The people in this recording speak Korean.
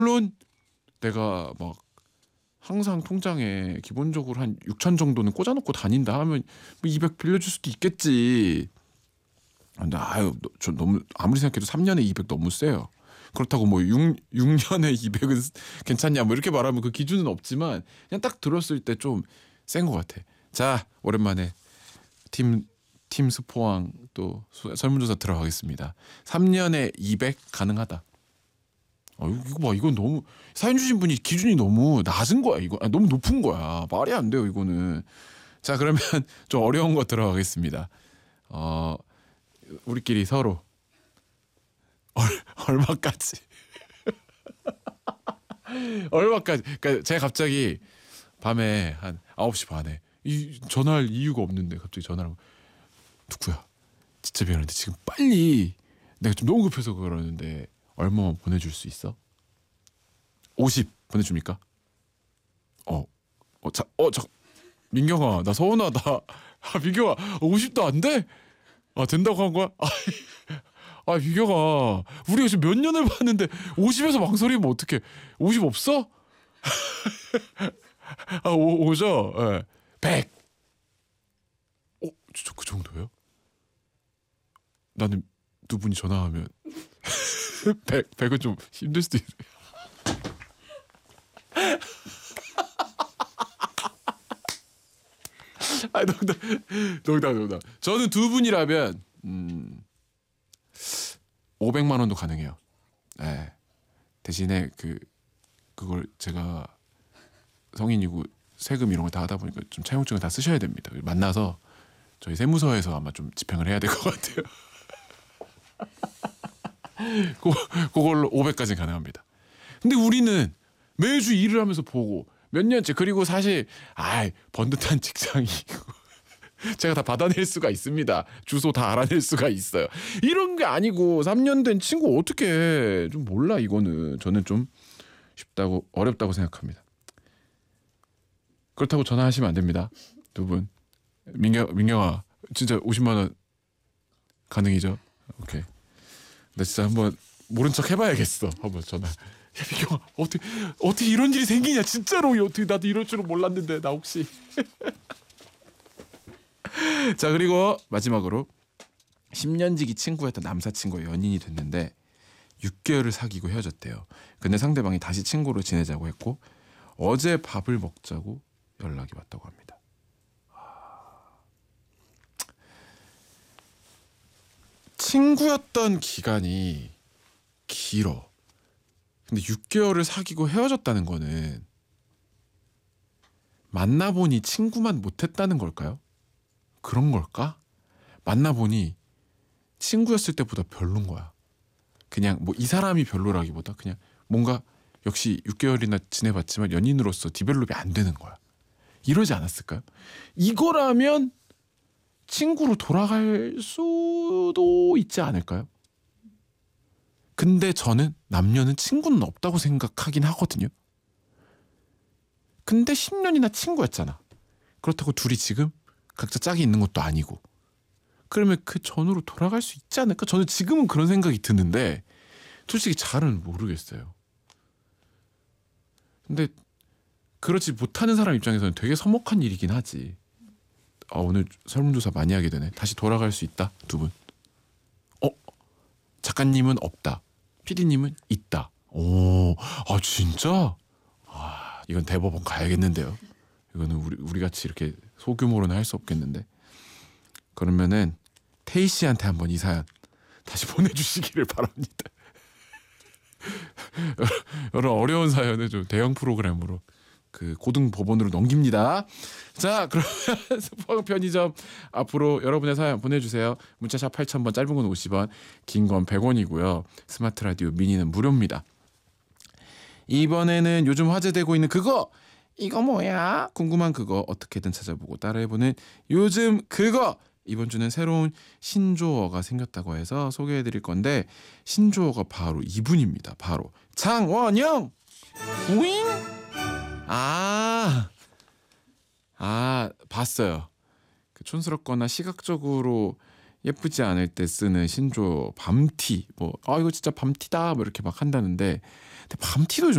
물론 내가 막 항상 통장에 기본적으로 한 6천 정도는 꽂아놓고 다닌다 하면 뭐 200 빌려줄 수도 있겠지. 근데 저 너무 아무리 생각해도 3년에 200 너무 세요. 그렇다고 뭐 6년에 200은 괜찮냐 뭐 이렇게 말하면 그 기준은 없지만 그냥 딱 들었을 때 좀 센 것 같아. 자, 오랜만에 팀 스포왕 또 설문조사 들어가겠습니다. 3년에 200 가능하다. 이거 봐, 이건 너무 사연 주신 분이 기준이 너무 낮은 거야. 이거 너무 높은 거야. 말이 안 돼요, 이거는. 자, 그러면 좀 어려운 거 들어가겠습니다. 우리끼리 서로 얼마까지 얼마까지. 그러니까 제가 갑자기 밤에 한 9시 반에 전화할 이유가 없는데 갑자기 전화를 하고, 누구야? 진짜 미안한데 지금 빨리 내가 좀 너무 급해서 그러는데 얼마만 보내줄 수 있어? 50 보내줍니까? 민경아, 나 서운하다. 민경아, 50도 안 돼? 된다고 한 거야? 민경아, 우리가 지금 몇 년을 봤는데 50에서 망설이면 어떡해? 50 없어? 오죠? 예. 100. 진짜 그 정도예요? 나는 두 분이 전화하면 100은 좀 힘들 수도 있어요. 농담. 저는 두 분이라면 500만 원도 가능해요. 네. 대신에 그걸 제가 성인이고 세금 이런 거 다 하다 보니까 좀 차용증을 다 쓰셔야 됩니다. 만나서 저희 세무서에서 아마 좀 집행을 해야 될 것 같아요. 그걸로 500까지 가능합니다. 근데 우리는 매주 일을 하면서 보고 몇 년째, 그리고 사실 번듯한 직장이고 제가 다 받아낼 수가 있습니다. 주소 다 알아낼 수가 있어요. 이런 게 아니고 3년 된 친구 어떻게 해. 좀 몰라. 이거는 저는 좀 어렵다고 생각합니다. 그렇다고 전화하시면 안 됩니다. 두 분. 민경아, 진짜 50만 원 가능이죠? 오케이. 나 진짜 한번 모른 척 해봐야겠어. 한번 전화. 야, 민경아, 어떻게 이런 일이 생기냐? 진짜로 어떻게 나도 이럴 줄은 몰랐는데 나 혹시. 자, 그리고 마지막으로 10년지기 친구였던 남사친과 연인이 됐는데 6개월을 사귀고 헤어졌대요. 근데 상대방이 다시 친구로 지내자고 했고 어제 밥을 먹자고 연락이 왔다고 합니다. 친구였던 기간이 길어. 근데 6개월을 사귀고 헤어졌다는 거는 만나보니 친구만 못했다는 걸까요? 그런 걸까? 만나보니 친구였을 때보다 별론 거야. 그냥 뭐 이 사람이 별로라기보다 그냥 뭔가 역시 6개월이나 지내봤지만 연인으로서 디벨롭이 안 되는 거야. 이러지 않았을까요? 이거라면 친구로 돌아갈 수도 있지 않을까요? 근데 저는 남녀는 친구는 없다고 생각하긴 하거든요. 근데 10년이나 친구였잖아. 그렇다고 둘이 지금 각자 짝이 있는 것도 아니고. 그러면 그 전으로 돌아갈 수 있지 않을까? 저는 지금은 그런 생각이 드는데 솔직히 잘은 모르겠어요. 근데 그렇지 못하는 사람 입장에서는 되게 서먹한 일이긴 하지. 오늘 설문조사 많이 하게 되네. 다시 돌아갈 수 있다, 두 분. 작가님은 없다. PD님은 있다. 진짜? 이건 대법원 가야겠는데요. 이거는 우리 같이 이렇게 소규모로는 할 수 없겠는데. 그러면은 태희 씨한테 한번 이 사연 다시 보내주시기를 바랍니다. 여러 어려운 사연을 좀 대형 프로그램으로 고등 법원으로 넘깁니다. 자, 그러면 스포 편의점 앞으로 여러분의 사연 보내주세요. 문자샵 8000번, 짧은 건 50원, 긴 건 100원이고요. 스마트 라디오 미니는 무료입니다. 이번에는 요즘 화제되고 있는 이거 뭐야? 궁금한 그거 어떻게든 찾아보고 따라해보는 요즘 그거. 이번 주는 새로운 신조어가 생겼다고 해서 소개해드릴 건데 신조어가 바로 이분입니다. 바로 장원영. 우잉. 봤어요. 촌스럽거나 시각적으로 예쁘지 않을 때 쓰는 신조 밤티 뭐 이거 진짜 밤티다 뭐 이렇게 막 한다는데 근데 밤티도